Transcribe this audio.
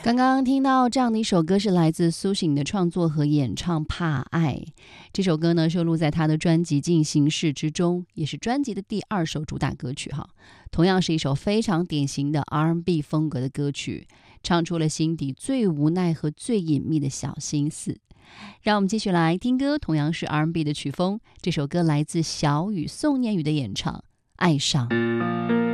刚刚听到这样的一首歌是来自苏醒的创作和演唱《怕爱》。这首歌呢收录在他的专辑《进行式》之中，也是专辑的第2首主打歌曲哈。同样是一首非常典型的 R&B 风格的歌曲，唱出了心底最无奈和最隐秘的小心思。让我们继续来听歌，同样是 R&B 的曲风。这首歌来自小雨宋念宇的演唱《爱上》。